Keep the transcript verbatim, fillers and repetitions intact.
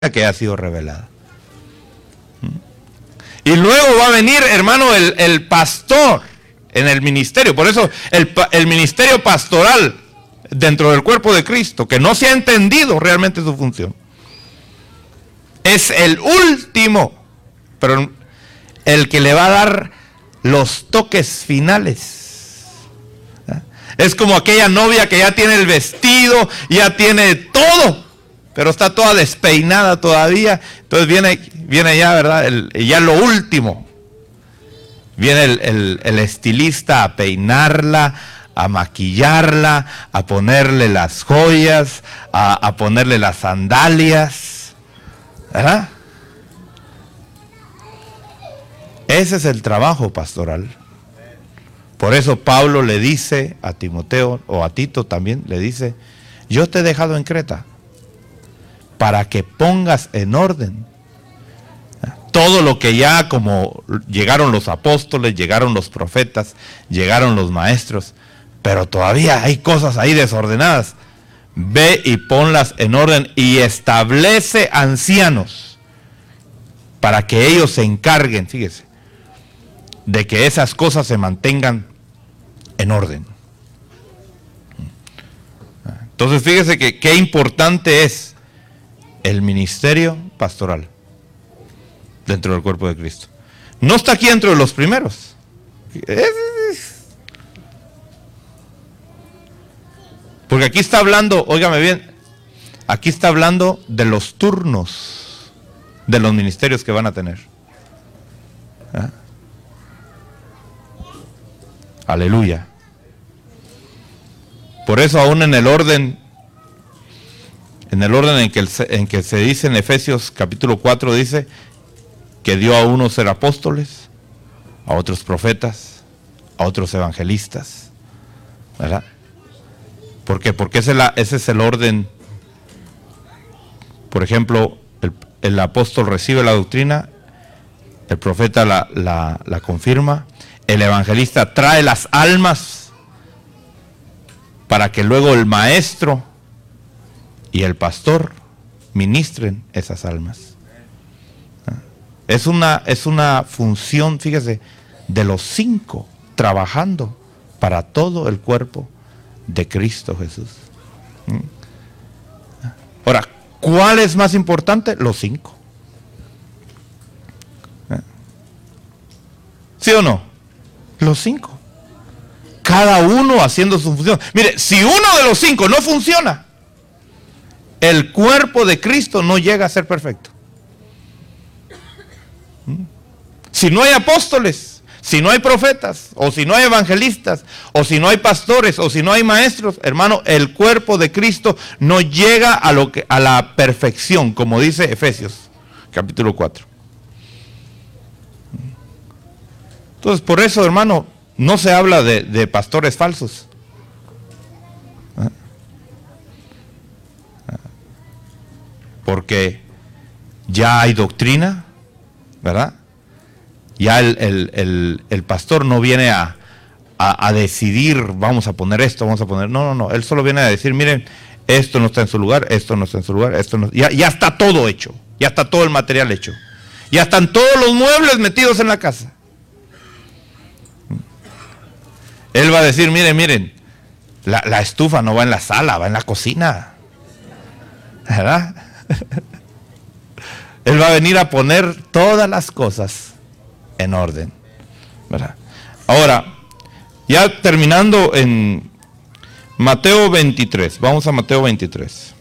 que ha sido revelada. Y luego va a venir, hermano, el, el pastor en el ministerio. Por eso el, el ministerio pastoral dentro del cuerpo de Cristo, que no se ha entendido realmente su función, es el último, pero el que le va a dar los toques finales. Es como aquella novia que ya tiene el vestido, ya tiene todo, pero está toda despeinada todavía. Entonces viene, viene ya, ¿verdad? El, ya lo último. Viene el, el, el estilista a peinarla, a maquillarla, a ponerle las joyas, a, a ponerle las sandalias, ¿verdad? Ese es el trabajo pastoral. Por eso Pablo le dice a Timoteo, o a Tito también, le dice: yo te he dejado en Creta para que pongas en orden todo lo que ya, como llegaron los apóstoles, llegaron los profetas, llegaron los maestros, pero todavía hay cosas ahí desordenadas. Ve y ponlas en orden y establece ancianos para que ellos se encarguen, fíjese, de que esas cosas se mantengan en orden. Entonces fíjese que qué importante es el ministerio pastoral dentro del cuerpo de Cristo. No está aquí dentro de los primeros. Porque aquí está hablando, óigame bien, aquí está hablando de los turnos de los ministerios que van a tener. ¿Ah? Aleluya. Por eso aún en el orden, en el orden en que, el, en que se dice en Efesios capítulo cuatro, dice que dio a unos ser apóstoles, a otros profetas, a otros evangelistas, ¿verdad? ¿Por qué? Porque ese, la, ese es el orden. Por ejemplo, el, el apóstol recibe la doctrina, el profeta la, la, la confirma, el evangelista trae las almas para que luego el maestro y el pastor ministren esas almas. Es una, es una función, fíjese, de los cinco trabajando para todo el cuerpo de Cristo Jesús. Ahora, ¿cuál es más importante? Los cinco. ¿Sí o no? Los cinco. Cada uno haciendo su función. Mire, si uno de los cinco no funciona, el cuerpo de Cristo no llega a ser perfecto. Si no hay apóstoles, si no hay profetas, o si no hay evangelistas, o si no hay pastores, o si no hay maestros, hermano, el cuerpo de Cristo no llega a, lo que, a la perfección, como dice Efesios capítulo cuatro. Entonces, por eso, hermano, no se habla de, de pastores falsos. Porque ya hay doctrina, ¿verdad? Ya el, el, el, el pastor no viene a, a, a decidir, vamos a poner esto, vamos a poner... No, no, no, él solo viene a decir, miren, esto no está en su lugar, esto no está en su lugar, esto no... Ya, ya está todo hecho, ya está todo el material hecho. Ya están todos los muebles metidos en la casa. Él va a decir, miren, miren, la, la estufa no va en la sala, va en la cocina. ¿Verdad? Él va a venir a poner todas las cosas en orden, ¿verdad? Ahora, ya terminando en Mateo veintitrés, vamos a Mateo veintitrés.